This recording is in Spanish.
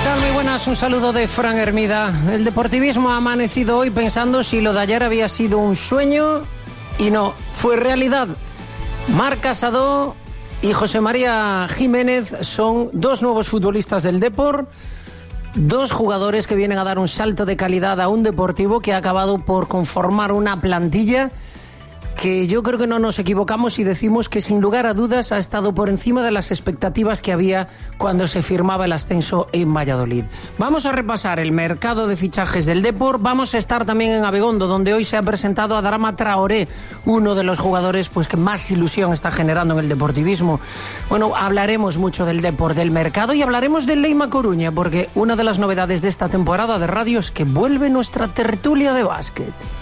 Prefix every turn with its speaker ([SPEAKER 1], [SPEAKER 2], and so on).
[SPEAKER 1] tal? Muy buenas, un saludo de Fran Hermida. El deportivismo ha amanecido hoy pensando si lo de ayer había sido un sueño y no, fue realidad. Marc Casado y José María Jiménez son dos nuevos futbolistas del Depor, dos jugadores que vienen a dar un salto de calidad a un Deportivo que ha acabado por conformar una plantilla que yo creo que no nos equivocamos si decimos que sin lugar a dudas ha estado por encima de las expectativas que había cuando se firmaba el ascenso en Valladolid. Vamos a repasar el mercado de fichajes del Depor, vamos a estar también en Abegondo, donde hoy se ha presentado a Adama Traoré, uno de los jugadores pues que más ilusión está generando en el deportivismo. Bueno, hablaremos mucho del Depor, del mercado, y hablaremos del Leima Coruña, porque una de las novedades de esta temporada de radio es que vuelve nuestra tertulia de básquet.